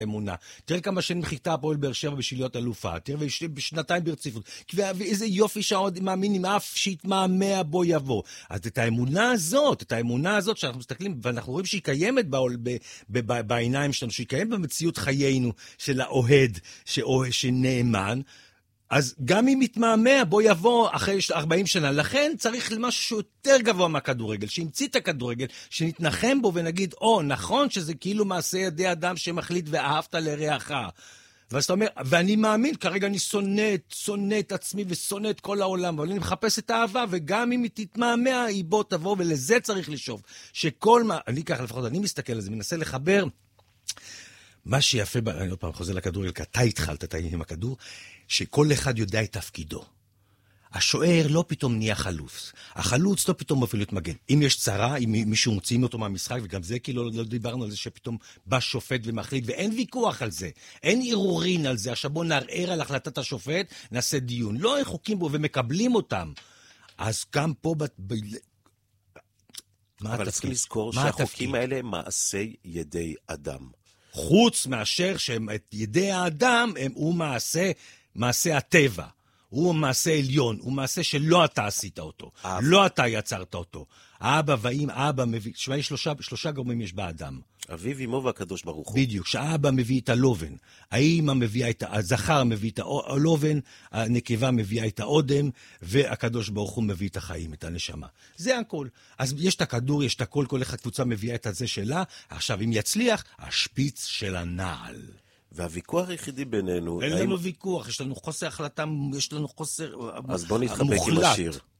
אמונה. תראה כמה שנים חיכתה הפועל באר שבע בשביל להיות אלופה. תראה, בשנתיים ברציפות. ואיזה יופי שעוד מאמינים, אף שיתמהמה בו יבוא. אז את האמונה הזאת שאנחנו מסתכלים, ואנחנו רואים שהיא קיימת בעיניים שלנו, שהיא קיימת במציאות חיינו של האוהד, שנאמן, אז גם אם מתמהמה, בוא יבוא אחרי 40 שנה. לכן צריך משהו יותר גבוה מהכדורגל, שהמציא את הכדורגל, שנתנחם בו ונגיד, נכון שזה כאילו מעשה ידי אדם שמחליט ואהבת לרעך. ואז אתה אומר, ואני מאמין, כרגע אני שונא את עצמי ושונא את כל העולם, אבל אני מחפש את האהבה, וגם אם היא תתמהמה, היא בוא תבוא, ולזה צריך לשאוף. אני ככה לפחות, אני מסתכל על זה, מנסה לחבר, מה שיפה, אני עוד פעם חוזר לכדורגל, כי אתה התחלת עם הכדור, שכל אחד יודע את תפקידו. השוער לא פתאום נהיה חלוץ. החלוץ לא פתאום מוביל את מגן. אם יש צרה, אם מישהו מוציאים אותו מהמשחק, וגם זה כאילו לא דיברנו על זה שפתאום בא שופט ומחליט, ואין ויכוח על זה. אין ערעורין על זה. עכשיו בוא נערער על החלטת השופט, נעשה דיון. לא אין חוקים בו ומקבלים אותם. אז גם פה... אבל צריכים לזכור שהחוקים האלה הם מעשי ידי אדם. חוץ מאשר שאת ידי האדם הוא מעשה הטבע. הוא מעשה עליון, הוא מעשה שלא אתה עשית אותו. לא אתה יצרת אותו. האבא והאם, האבא מביא, יש שלושה גורמים יש באדם. אביו, אמו והקדוש ברוך הוא. בדיוק, שהאבא מביא את הלובן, האמא מביאה הזכר מביא את הלובן, הנקבה מביאה את האודם, והקדוש ברוך הוא מביא את החיים, את הנשמה. זה הכל. אז יש את הכדור, יש את הכל, כל אחד קבוצה מביאה את הזה שלה, עכשיו אם יצליח, השפיץ של הנעל. והוויכוח היחידי בינינו... אין לנו ויכוח, יש לנו חוסר החלטה, יש לנו חוסר אז בוא נתחבק עם השיר.